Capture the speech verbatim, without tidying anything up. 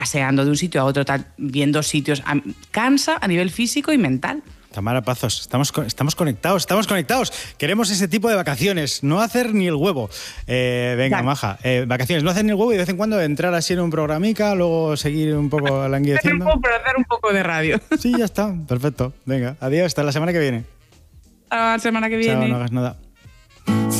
paseando de un sitio a otro, tal, viendo sitios. A, cansa a nivel físico y mental. Tamara Pazos, estamos, estamos conectados, estamos conectados. Queremos ese tipo de vacaciones, no hacer ni el huevo. Eh, venga, Exacto. maja, eh, vacaciones, no hacer ni el huevo y de vez en cuando entrar así en un programica, luego seguir un poco languideciendo. Para hacer un poco de radio. Sí, ya está, perfecto. Venga, adiós, hasta la semana que viene. Hasta la semana que viene. Chao, no hagas nada.